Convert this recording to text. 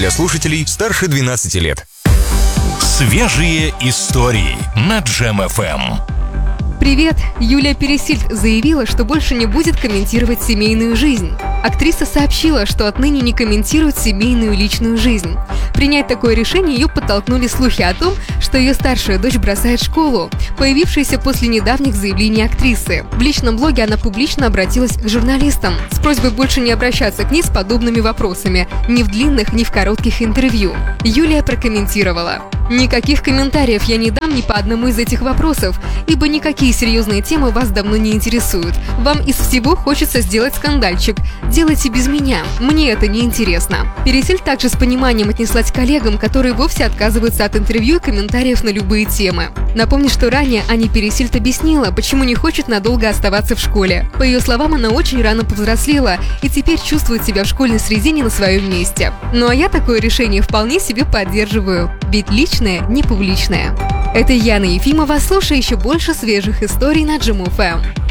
для слушателей старше 12 лет. Свежие истории на Джем ФМ. Привет! Юлия Пересильд заявила, что больше не будет комментировать семейную жизнь. Актриса сообщила, что отныне не комментирует семейную личную жизнь. Принять такое решение ее подтолкнули слухи о том, что ее старшая дочь бросает школу, появившиеся после недавних заявлений актрисы. В личном блоге она публично обратилась к журналистам с просьбой больше не обращаться к ней с подобными вопросами, ни в длинных, ни в коротких интервью. Юлия прокомментировала: «Никаких комментариев я не дам ни по одному из этих вопросов, ибо никакие серьезные темы вас давно не интересуют. Вам из всего хочется сделать скандальчик. Делайте без меня. Мне это не интересно». Пересильд также с пониманием отнеслась к коллегам, которые вовсе отказываются от интервью и комментариев на любые темы. Напомню, что ранее Аня Пересильд объяснила, почему не хочет надолго оставаться в школе. По ее словам, она очень рано повзрослела и теперь чувствует себя в школьной среде не на своем месте. Ну а я такое решение вполне себе поддерживаю, ведь личное не публичное. Это Яна Ефимова. Слушай еще больше свежих историй на Джем ФМ.